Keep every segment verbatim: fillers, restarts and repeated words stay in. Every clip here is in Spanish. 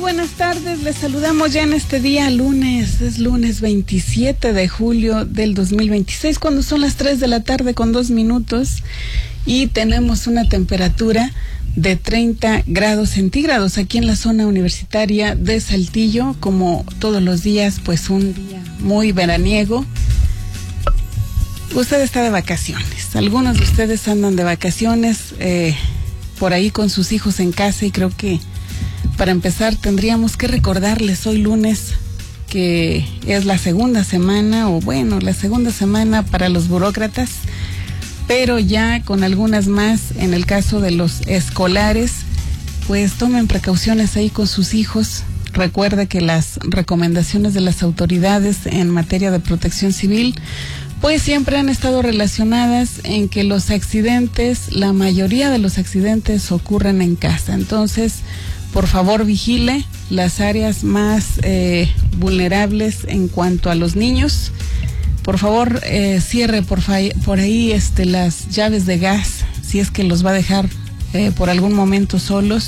buenas tardes, les saludamos ya en este día lunes, es lunes veintisiete de julio del dos mil veintiséis, cuando son las tres de la tarde con dos minutos y tenemos una temperatura de treinta grados centígrados aquí en la zona universitaria de Saltillo, como todos los días, pues un día muy veraniego. Usted está de vacaciones, algunos de ustedes andan de vacaciones eh, por ahí con sus hijos en casa, y creo que para empezar tendríamos que recordarles hoy lunes que es la segunda semana, o bueno, la segunda semana para los burócratas, pero ya con algunas más en el caso de los escolares. Pues tomen precauciones ahí con sus hijos. Recuerde que las recomendaciones de las autoridades en materia de protección civil pues siempre han estado relacionadas en que los accidentes, la mayoría de los accidentes ocurren en casa. Entonces, por favor, vigile las áreas más eh, vulnerables en cuanto a los niños. Por favor, eh, cierre por, por ahí este, las llaves de gas, si es que los va a dejar eh, por algún momento solos.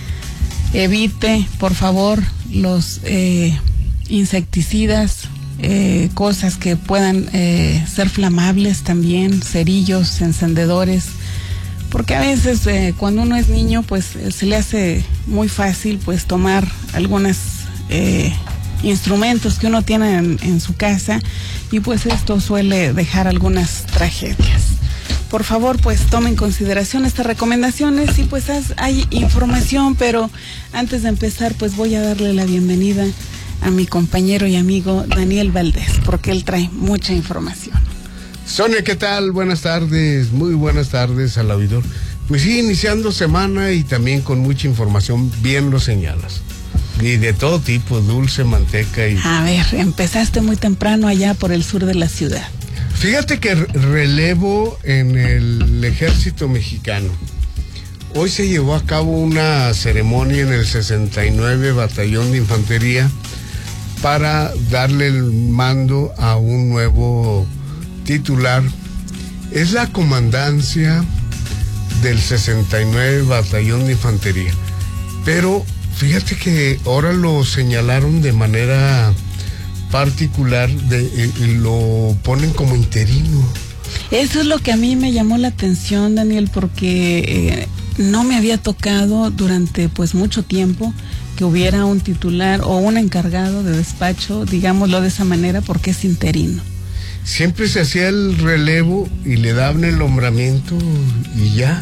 Evite, por favor, los eh, insecticidas, eh, cosas que puedan eh, ser flamables también, cerillos, encendedores. Porque a veces eh, cuando uno es niño, pues eh, se le hace muy fácil pues tomar algunos eh, instrumentos que uno tiene en, en su casa, y pues esto suele dejar algunas tragedias. Por favor, pues tomen en consideración estas recomendaciones, y pues hay información, pero antes de empezar pues voy a darle la bienvenida a mi compañero y amigo Daniel Valdés, porque él trae mucha información. Sonia, ¿qué tal? Buenas tardes, muy buenas tardes al oidor. Pues sí, iniciando semana y también con mucha información, bien lo señalas. Y de todo tipo, dulce, manteca y... A ver, empezaste muy temprano allá por el sur de la ciudad. Fíjate que relevo en el ejército mexicano. Hoy se llevó a cabo una ceremonia en el sesenta y nueve Batallón de Infantería para darle el mando a un nuevo titular. Es la comandancia del sesenta y nueve Batallón de Infantería, pero fíjate que ahora lo señalaron de manera particular, de, eh, lo ponen como interino. Eso es lo que a mí me llamó la atención, Daniel, porque eh, no me había tocado durante pues mucho tiempo que hubiera un titular o un encargado de despacho, digámoslo de esa manera, porque es interino. Siempre se hacía el relevo y le daban el nombramiento y ya.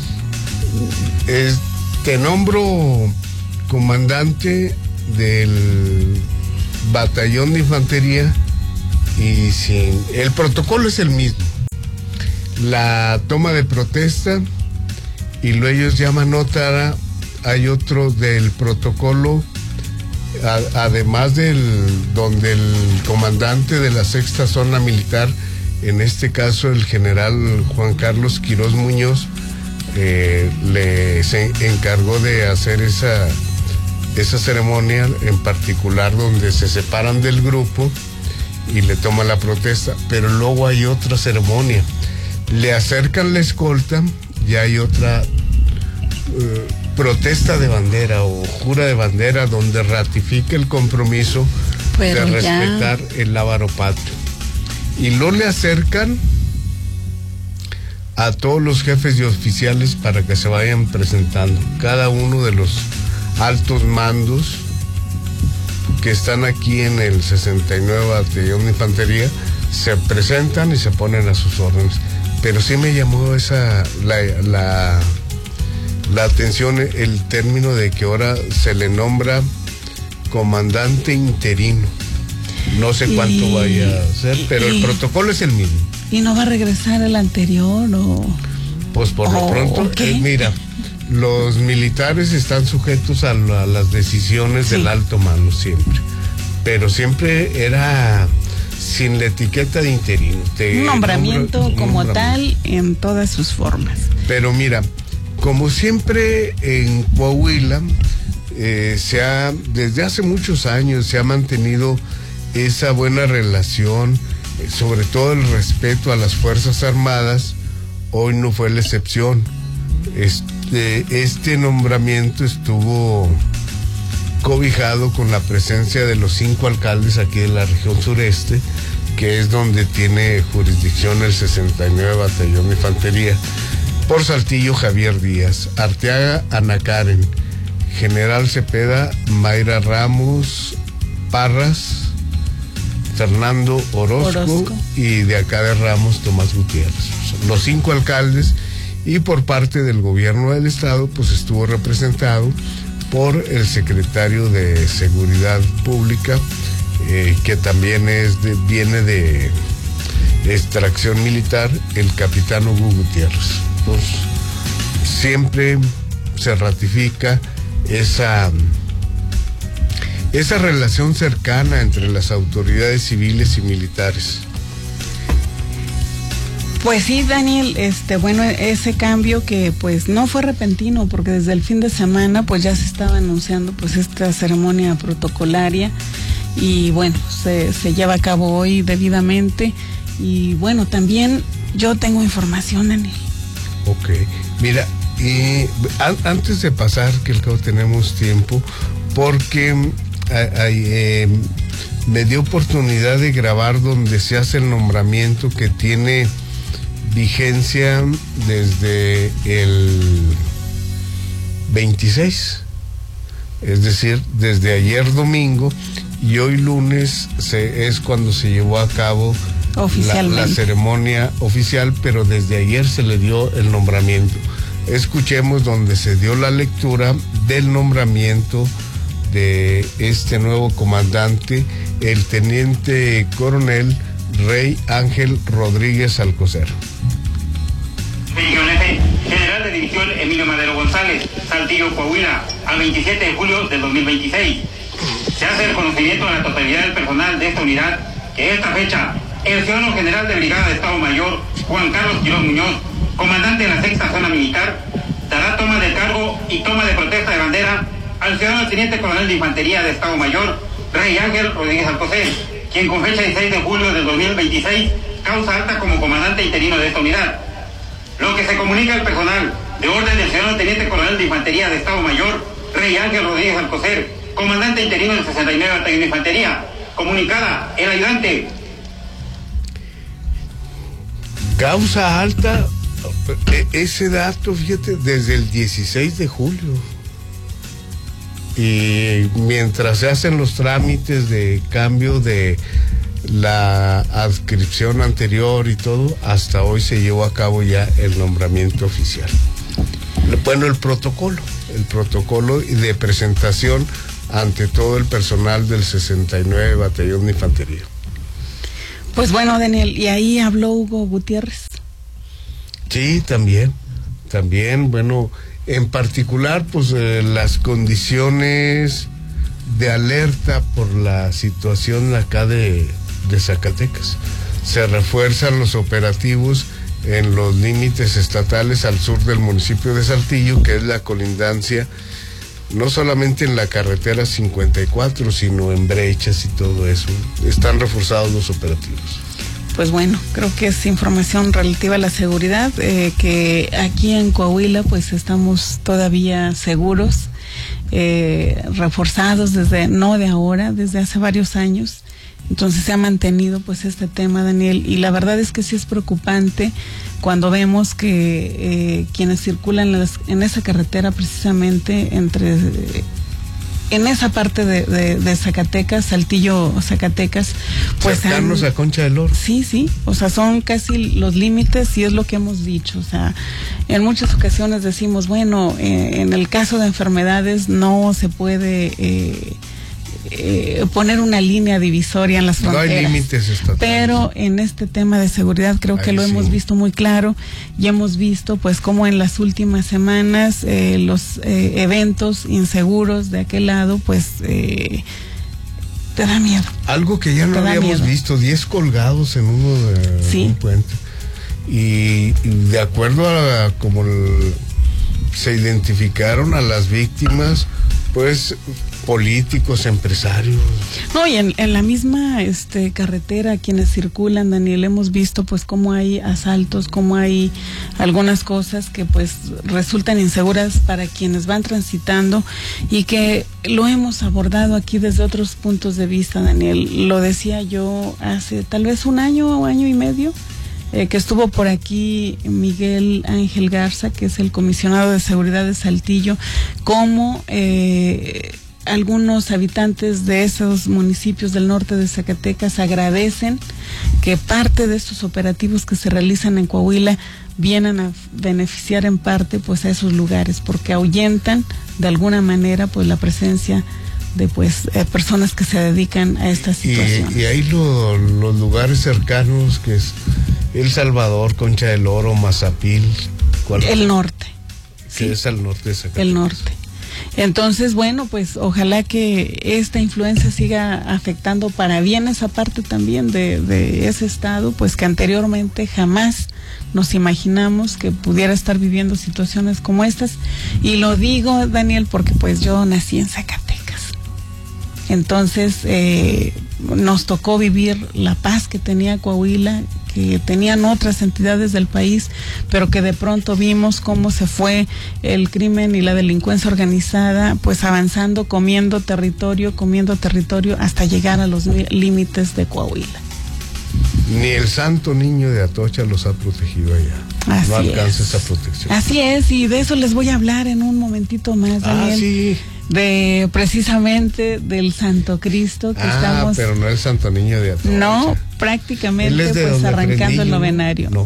Es, te nombro comandante del batallón de infantería, y sin el protocolo es el mismo. La toma de protesta, y luego ellos llaman notara. Hay otro del protocolo, a, además del donde el comandante de la sexta zona militar, en este caso el general Juan Carlos Quirós Muñoz, eh, le se encargó de hacer esa esa ceremonia en particular, donde se separan del grupo y le toman la protesta. Pero luego hay otra ceremonia, le acercan la escolta y hay otra uh, protesta de bandera o jura de bandera, donde ratifica el compromiso Pero de respetar ya. el lábaro patrio. Y luego le acercan a todos los jefes y oficiales para que se vayan presentando. Cada uno de los altos mandos que están aquí en el sesenta y nueve Batallón de Infantería se presentan y se ponen a sus órdenes. Pero sí me llamó esa la, la la atención el término de que ahora se le nombra comandante interino. No sé cuánto y, vaya a ser, pero y, el protocolo es el mismo. ¿Y no va a regresar el anterior o...? Pues por oh, lo pronto, okay. eh, mira, los militares están sujetos a, la, a las decisiones sí. del alto mando siempre, pero siempre era sin la etiqueta de interino. Te un nombramiento nombra, como nombramiento. tal en todas sus formas. Pero mira, como siempre en Coahuila, eh, se ha, desde hace muchos años se ha mantenido esa buena relación, eh, sobre todo el respeto a las Fuerzas Armadas. Hoy no fue la excepción. Este, este nombramiento estuvo cobijado con la presencia de los cinco alcaldes aquí de la región sureste, que es donde tiene jurisdicción el sesenta y nueve Batallón de Infantería. Por Saltillo, Javier Díaz; Arteaga, Ana Karen; General Cepeda, Mayra Ramos Parras; Fernando Orozco, Orozco, y de acá de Ramos, Tomás Gutiérrez. Los cinco alcaldes, y por parte del gobierno del estado, pues estuvo representado por el secretario de Seguridad Pública, eh, que también es de, viene de extracción militar, el capitán Hugo Gutiérrez. Pues siempre se ratifica esa esa relación cercana entre las autoridades civiles y militares. Pues sí, Daniel, este, bueno, ese cambio que pues no fue repentino, porque desde el fin de semana pues ya se estaba anunciando pues esta ceremonia protocolaria, y bueno, se, se lleva a cabo hoy debidamente. Y bueno, también yo tengo información, Daniel. Ok, mira, y an, antes de pasar, que al cabo tenemos tiempo, porque Ay, eh, me dio oportunidad de grabar donde se hace el nombramiento, que tiene vigencia desde el veintiséis, es decir, desde ayer domingo, y hoy lunes se, es cuando se llevó a cabo la, la ceremonia oficial, pero desde ayer se le dio el nombramiento. Escuchemos donde se dio la lectura del nombramiento de este nuevo comandante, el teniente coronel Rey Ángel Rodríguez Alcocer. División F, general de división Emilio Madero González, Saltillo, Coahuila, al veintisiete de julio del dos mil veintiséis. Se hace el conocimiento a la totalidad del personal de esta unidad que esta fecha, el ciudadano general de brigada de Estado Mayor, Juan Carlos Quirós Muñoz, comandante de la sexta zona militar, dará toma del cargo y toma de protesta de bandera al ciudadano teniente coronel de Infantería de Estado Mayor, Rey Ángel Rodríguez Alcocer, quien con fecha dieciséis de julio del dos mil veintiséis causa alta como comandante interino de esta unidad. Lo que se comunica al personal de orden del ciudadano teniente coronel de Infantería de Estado Mayor, Rey Ángel Rodríguez Alcocer, comandante interino del sesenta y nueve Batallón de Infantería, comunicada el ayudante. Causa alta, ese dato, fíjate, desde el dieciséis de julio. Y mientras se hacen los trámites de cambio de la adscripción anterior y todo, hasta hoy se llevó a cabo ya el nombramiento oficial. Bueno, el protocolo, el protocolo de presentación ante todo el personal del sesenta y nueve Batallón de Infantería. Pues bueno, Daniel, y ahí habló Hugo Gutiérrez. Sí, también, también, bueno, en particular, pues eh, las condiciones de alerta por la situación acá de, de Zacatecas. Se refuerzan los operativos en los límites estatales al sur del municipio de Saltillo, que es la colindancia, no solamente en la carretera cincuenta y cuatro, sino en brechas y todo eso. Están reforzados los operativos. Pues bueno, creo que es información relativa a la seguridad, eh, que aquí en Coahuila pues estamos todavía seguros, eh, reforzados desde, no de ahora, desde hace varios años. Entonces se ha mantenido pues este tema, Daniel, y la verdad es que sí es preocupante cuando vemos que eh, quienes circulan en, las, en esa carretera precisamente entre... Eh, en esa parte de, de, de Zacatecas, Saltillo, Zacatecas, pues cercanos a Concha del Oro. Sí, sí, o sea, son casi los límites y es lo que hemos dicho, o sea, en muchas ocasiones decimos, bueno, eh, en el caso de enfermedades no se puede eh, eh, poner una línea divisoria en las fronteras. No hay límites estatales. Pero en este tema de seguridad creo que Ahí lo sí. hemos visto muy claro y hemos visto pues como en las últimas semanas eh, los eh, eventos inseguros de aquel lado pues eh, te da miedo. Algo que ya no habíamos miedo. visto, diez colgados en uno de sí. un puente. Y, y de acuerdo a como el, se identificaron a las víctimas, pues políticos, empresarios. No, y en, en la misma este carretera, quienes circulan, Daniel, hemos visto pues cómo hay asaltos, cómo hay algunas cosas que pues resultan inseguras para quienes van transitando, y que lo hemos abordado aquí desde otros puntos de vista, Daniel. Lo decía yo hace tal vez un año o año y medio, eh, que estuvo por aquí Miguel Ángel Garza, que es el comisionado de seguridad de Saltillo, cómo eh, algunos habitantes de esos municipios del norte de Zacatecas agradecen que parte de estos operativos que se realizan en Coahuila vienen a beneficiar en parte pues a esos lugares, porque ahuyentan de alguna manera pues la presencia de pues eh, personas que se dedican a estas situaciones. Y, y hay lo, los lugares cercanos, que es El Salvador, Concha del Oro, Mazapil. ¿Cuál? El norte. Que sí, es al norte de Zacatecas. El norte. Entonces, bueno, pues ojalá que esta influencia siga afectando para bien esa parte también de, de ese estado, pues que anteriormente jamás nos imaginamos que pudiera estar viviendo situaciones como estas. Y lo digo, Daniel, porque pues yo nací en Zacatecas. Entonces, eh, nos tocó vivir la paz que tenía Coahuila, que tenían otras entidades del país, pero que de pronto vimos cómo se fue el crimen y la delincuencia organizada, pues avanzando, comiendo territorio, comiendo territorio, hasta llegar a los límites de Coahuila. Ni el Santo Niño de Atocha los ha protegido allá. Así no alcanza es. esa protección. Así es, y de eso les voy a hablar en un momentito más, Daniel. Ah, sí. De precisamente del Santo Cristo que ah, estamos. pero no el Santo Niño de Atocha. No, prácticamente pues arrancando el novenario. No.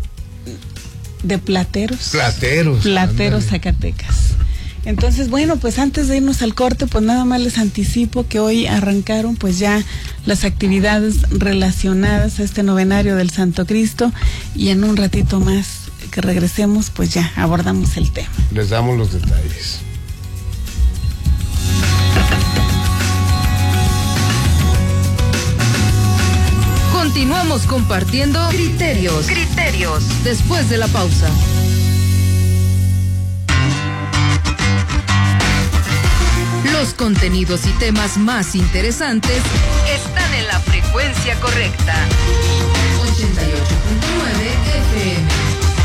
De Plateros. Plateros. Plateros, ándale. Zacatecas. Entonces, bueno, pues antes de irnos al corte, pues nada más les anticipo que hoy arrancaron pues ya las actividades relacionadas a este novenario del Santo Cristo, y en un ratito más que regresemos pues ya abordamos el tema. Les damos los detalles. Continuamos compartiendo criterios, criterios, después de la pausa. Los contenidos y temas más interesantes están en la frecuencia correcta. ochenta y ocho punto nueve F M.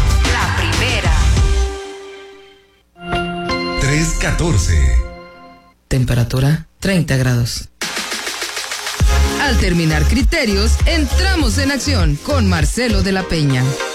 La primera. tres catorce. Temperatura treinta grados. Al terminar criterios, entramos en acción con Marcelo de la Peña.